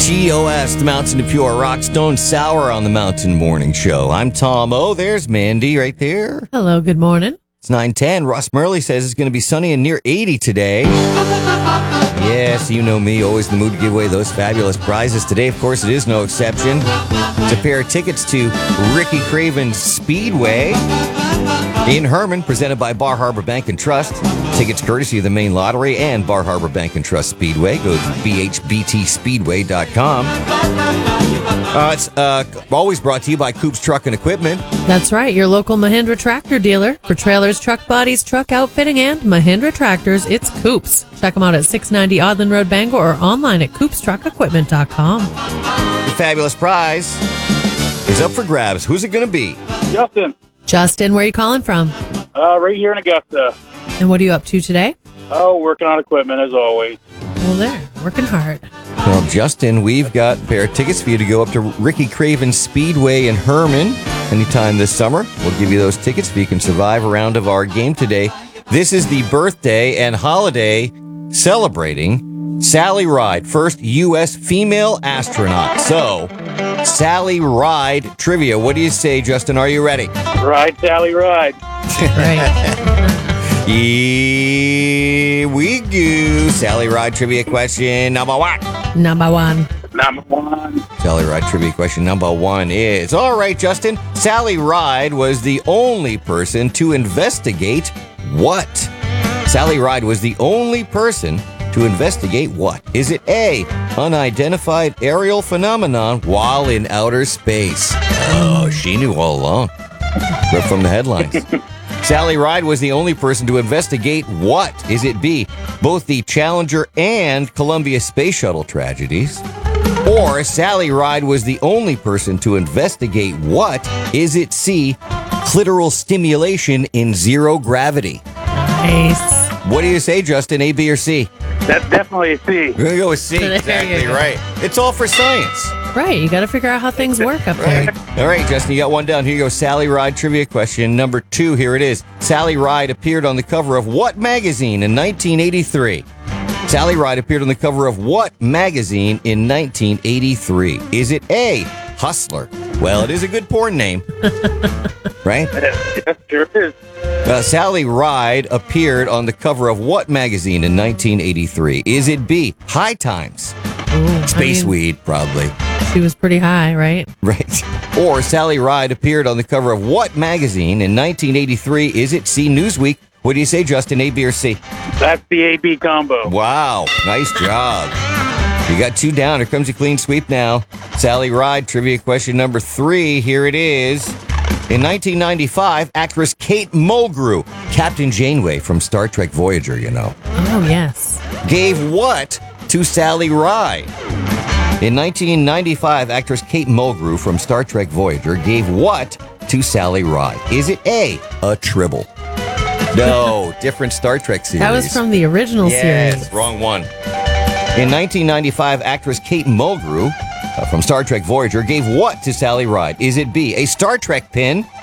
TOS, the Mountain Dew Pure Rockstone Sour on the Mountain Morning Show. I'm Tom O. There's Mandy right there. Hello, good morning. It's 9:10. Russ Murley says it's going to be sunny and near 80 today. Yes, you know me, always in the mood to give away those fabulous prizes. Today, of course, it is no exception. It's a pair of tickets to Ricky Craven's Speedway in Herman, presented by Bar Harbor Bank and Trust. Tickets courtesy of the Main Lottery and Bar Harbor Bank and Trust Speedway. Go to bhbtspeedway.com. It's always brought to you by Coops Truck and Equipment. That's right, your local Mahindra tractor dealer. For trailers, truck bodies, truck outfitting, and Mahindra tractors, it's Coops. Check them out at 690 Odland Road, Bangor, or online at coopstruckequipment.com. The fabulous prize is up for grabs. Who's it going to be? Justin, where are you calling from? Right here in Augusta. And what are you up to today? Oh, working on equipment as always. Well, there, working hard. Well, Justin, we've got a pair of tickets for you to go up to Ricky Craven's Speedway in Herman anytime this summer. We'll give you those tickets if you can survive a round of our game today. This is the birthday and holiday celebrating Sally Ride, first U.S. female astronaut. So, Sally Ride trivia. What do you say, Justin? Are you ready? Ride, Sally, ride. Right. Here we go. Sally Ride trivia question number one. Number one. Sally Ride trivia question number one is, all right, Justin, Sally Ride was the only person to investigate what? Sally Ride was the only person to investigate what? Is it A, unidentified aerial phenomenon while in outer space? Oh, she knew all along. But from the headlines. Sally Ride was the only person to investigate what? Is it B, both the Challenger and Columbia Space Shuttle tragedies? Or Sally Ride was the only person to investigate what? Is it C, clitoral stimulation in zero gravity? Nice. What do you say, Justin, A, B, or C? That's definitely a C. We're going to go with C. There you Exactly go. right. It's all for science. Right, you got to figure out how things work up there. All right, Justin, you got one down. Here you go. Sally Ride trivia question number two. Here it is. Sally Ride appeared on the cover of what magazine in 1983? Sally Ride appeared on the cover of what magazine in 1983? Is it A, Hustler? Well, it is a good porn name. Right? Yes, sure is. Sally Ride appeared on the cover of what magazine in 1983? Is it B, High Times? Ooh, Space I mean, Weed, probably. She was pretty high, right? Right. Or Sally Ride appeared on the cover of what magazine in 1983? Is it C, Newsweek? What do you say, Justin, A, B, or C? That's the A-B combo. Wow. Nice job. You got two down. Here comes a clean sweep now. Sally Ride trivia question number three. Here it is. In 1995, actress Kate Mulgrew, Captain Janeway from Star Trek Voyager, you know, Oh, yes. gave what to Sally Ride? In 1995, actress Kate Mulgrew from Star Trek Voyager gave what to Sally Ride? Is it A, a tribble? No, different Star Trek series. That was from the original Yes, series. wrong one. In 1995, actress Kate Mulgrew from Star Trek Voyager gave what to Sally Ride? Is it B, a Star Trek pin?